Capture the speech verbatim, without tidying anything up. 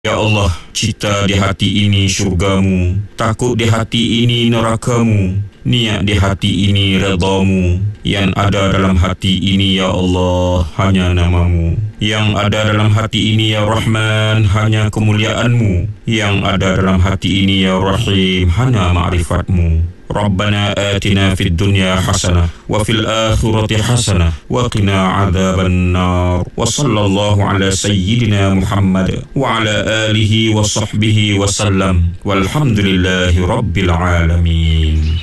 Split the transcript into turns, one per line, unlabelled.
Ya Allah, cita di hati ini syurgamu, takut di hati ini nerakamu, niat di hati ini redamu. Yang ada dalam hati ini ya Allah hanya namamu, yang ada dalam hati ini ya Rahman hanya kemuliaanmu, yang ada dalam hati ini ya Rahim hanya ma'rifatmu. Rabbana atina fid dunya hasanah wa fil akhirati hasanah wa qina adzaban nar. Wa sallallahu ala sayyidina Muhammad wa ala alihi wa sahbihi wa sallam. Walhamdulillahi rabbil alamin.